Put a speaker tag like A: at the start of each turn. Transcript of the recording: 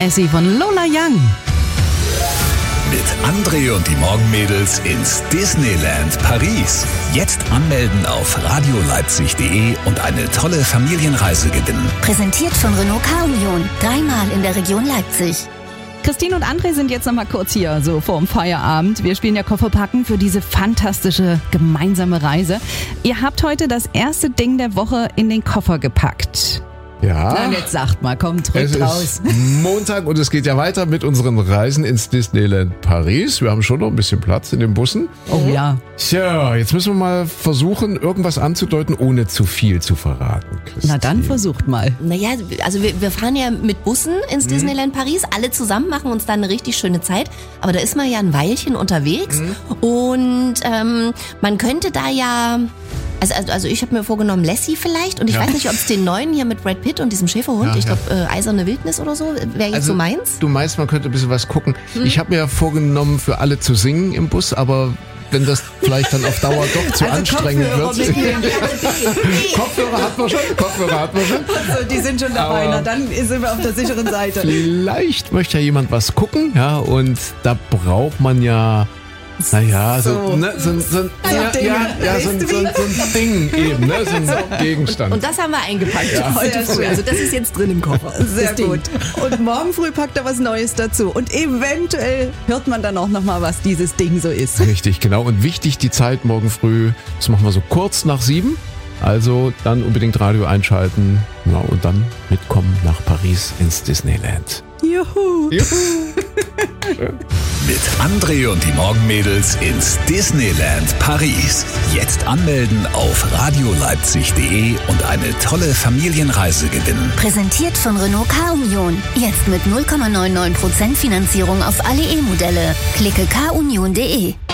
A: Essie von Lola Young.
B: Mit André und die Morgenmädels ins Disneyland Paris. Jetzt anmelden auf radioleipzig.de und eine tolle Familienreise gewinnen.
C: Präsentiert von Renault K-Union. 3-mal in der Region Leipzig.
A: Christine und André sind jetzt noch mal kurz hier, so vorm Feierabend. Wir spielen ja Kofferpacken für diese fantastische gemeinsame Reise. Ihr habt heute das erste Ding der Woche in den Koffer gepackt.
D: Ja.
A: Na, jetzt sagt mal, komm, drückt raus.
D: Es ist Montag und es geht ja weiter mit unseren Reisen ins Disneyland Paris. Wir haben schon noch ein bisschen Platz in den Bussen.
A: Oh ja.
D: Tja, jetzt müssen wir mal versuchen, irgendwas anzudeuten, ohne zu viel zu verraten, Christine.
A: Na dann versucht mal.
C: Naja, also wir fahren ja mit Bussen ins Disneyland Paris. Alle zusammen machen uns dann eine richtig schöne Zeit. Aber da ist man ja ein Weilchen unterwegs. Und man könnte da ja... Also ich habe mir vorgenommen, Lassie vielleicht. Und ich weiß nicht, ob es den neuen hier mit Brad Pitt und diesem Schäferhund, ich glaube Eiserne Wildnis oder so, wäre jetzt so meins.
D: Du meinst, man könnte ein bisschen was gucken. Ich habe mir ja vorgenommen, für alle zu singen im Bus, aber wenn das vielleicht dann auf Dauer doch zu anstrengend wird. Kopfhörer hat man schon.
A: Also, die sind schon dabei, na dann sind wir auf der sicheren Seite.
D: Vielleicht möchte ja jemand was gucken, ja, und da braucht man ja... Naja, so ein Ding eben, ne? So ein Gegenstand.
C: Und das haben wir eingepackt heute früh. Also das ist jetzt drin im Koffer.
A: Sehr gut. Und morgen früh packt er was Neues dazu. Und eventuell hört man dann auch nochmal, was dieses Ding so ist.
D: Richtig, genau. Und wichtig, die Zeit morgen früh, das machen wir so kurz nach 7. Also dann unbedingt Radio einschalten, ja, und dann mitkommen nach Paris ins Disneyland.
A: Juhu.
B: Mit André und die Morgenmädels ins Disneyland Paris. Jetzt anmelden auf radioleipzig.de und eine tolle Familienreise gewinnen.
C: Präsentiert von Renault K-Union. Jetzt mit 0,99% Finanzierung auf alle E-Modelle. Klicke kunion.de.